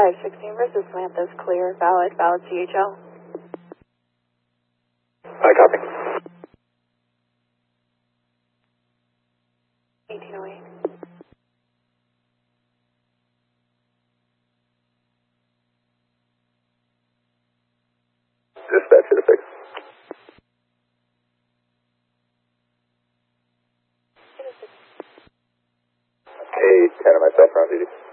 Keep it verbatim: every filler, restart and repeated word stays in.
five sixteen versus Samantha is clear, valid, valid C H L. I copy. eighteen oh eight. Dispatch to the fix. Hey, ten of myself, round duty.